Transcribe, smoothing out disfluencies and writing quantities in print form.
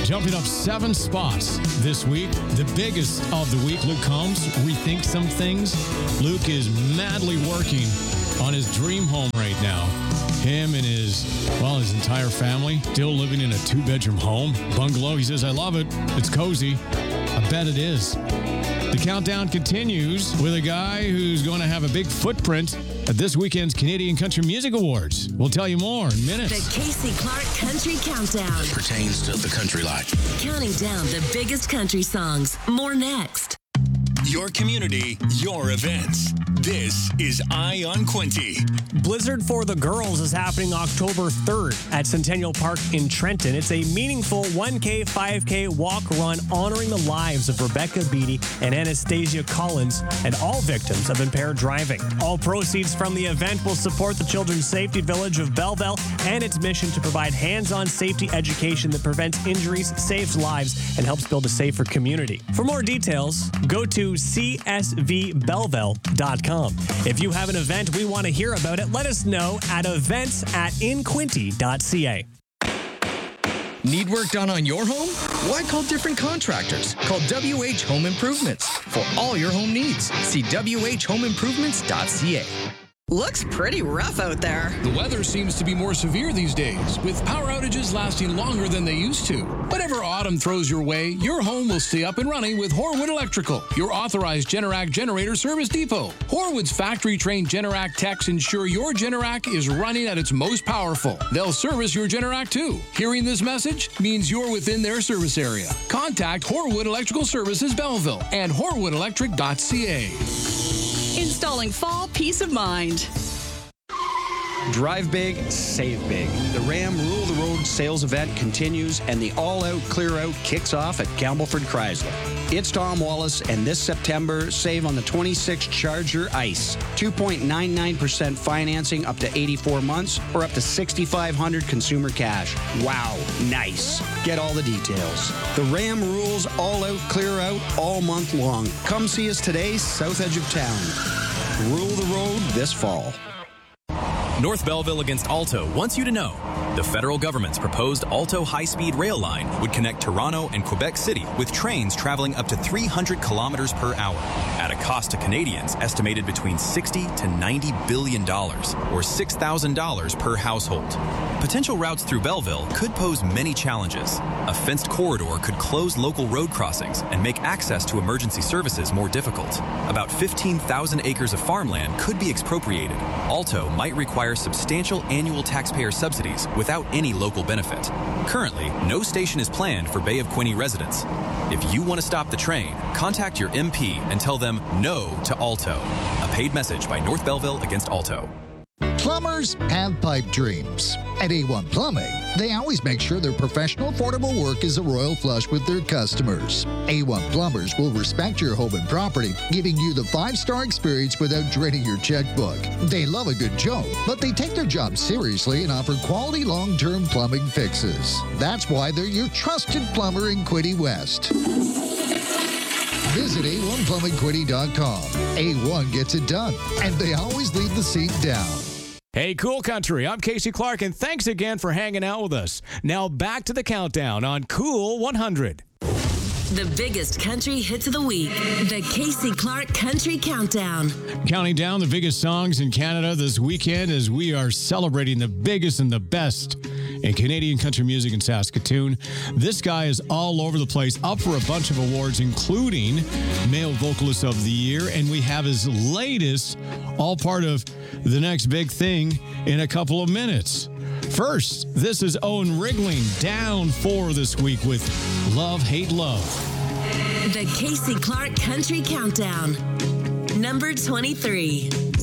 Jumping up 7 spots this week. The biggest of the week, Luke Combs, Rethink Some Things. Luke is madly working on his dream home right now. Him and his entire family still living in a 2-bedroom home, bungalow. He says, I love it. It's cozy. I bet it is. The countdown continues with a guy who's going to have a big footprint at this weekend's Canadian Country Music Awards. We'll tell you more in minutes. The Casey Clark Country Countdown. It pertains to the country life. Counting down the biggest country songs. More next. Your community, your events. This is Eye on Quinte. Blizzard for the Girls is happening October 3rd at Centennial Park in Trenton. It's a meaningful 1K, 5K walk-run honoring the lives of Rebecca Beatty and Anastasia Collins and all victims of impaired driving. All proceeds from the event will support the Children's Safety Village of Belleville and its mission to provide hands-on safety education that prevents injuries, saves lives, and helps build a safer community. For more details, go to csvbelleville.com. If you have an event we want to hear about it, let us know at events@inquinte.ca. Need work done on your home? Why call different contractors? Call WH Home Improvements for all your home needs. See whomeimprovements.ca. Looks pretty rough out there. The weather seems to be more severe these days, with power outages lasting longer than they used to. Whatever autumn throws your way, your home will stay up and running with Horwood Electrical, your authorized Generac generator service depot. Horwood's factory-trained Generac techs ensure your Generac is running at its most powerful. They'll service your Generac too. Hearing this message means you're within their service area. Contact Horwood Electrical Services Belleville and horwoodelectric.ca. Installing fall peace of mind. Drive big, save big. The Ram Rule the Road sales event continues and the all-out clear-out kicks off at Campbellford Chrysler. It's Tom Wallace, and this September, save on the 26 Charger Ice. 2.99% financing up to 84 months or up to $6,500 consumer cash. Wow, nice. Get all the details. The Ram Rules all-out clear-out all month long. Come see us today, south edge of town. Rule the road this fall. North Belleville against Alto wants you to know the federal government's proposed Alto high-speed rail line would connect Toronto and Quebec City with trains traveling up to 300 kilometers per hour at a cost to Canadians estimated between $60 to $90 billion or $6,000 per household. Potential routes through Belleville could pose many challenges. A fenced corridor could close local road crossings and make access to emergency services more difficult. About 15,000 acres of farmland could be expropriated. Alto might require substantial annual taxpayer subsidies without any local benefit. Currently, no station is planned for Bay of Quinte residents. If you want to stop the train, contact your MP and tell them no to Alto. A paid message by North Belleville against Alto. Plumbers have pipe dreams. At A1 Plumbing, they always make sure their professional, affordable work is a royal flush with their customers. A1 Plumbers will respect your home and property, giving you the 5-star experience without draining your checkbook. They love a good joke, but they take their job seriously and offer quality long-term plumbing fixes. That's why they're your trusted plumber in Quinte West. Visit A1PlumbingQuinte.com. A1 gets it done, and they always leave the seat down. Hey, Cool Country, I'm Casey Clark, and thanks again for hanging out with us. Now back to the countdown on Cool 100. The biggest country hits of the week. The Casey Clark Country Countdown. Counting down the biggest songs in Canada this weekend as we are celebrating the biggest and the best in Canadian country music in Saskatoon. This guy is all over the place, up for a bunch of awards, including Male Vocalist of the Year, and we have his latest, all part of the next big thing in a couple of minutes. First, this is Owen Rigling, down 4 this week with Love, Hate, Love. The Casey Clark Country Countdown. Number 23.